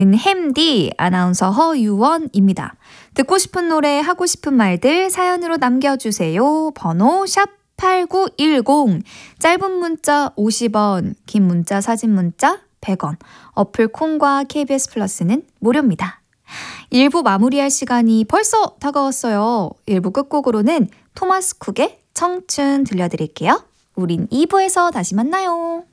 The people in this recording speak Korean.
햄디 아나운서 허유원입니다. 듣고 싶은 노래 하고 싶은 말들 사연으로 남겨주세요. 번호 샵8910 짧은 문자 50원 긴 문자 사진 문자 100원 어플 콩과 KBS 플러스는 무료입니다. 1부 마무리할 시간이 벌써 다가왔어요. 1부 끝곡으로는 토마스 쿡의 청춘 들려드릴게요. 우린 2부에서 다시 만나요.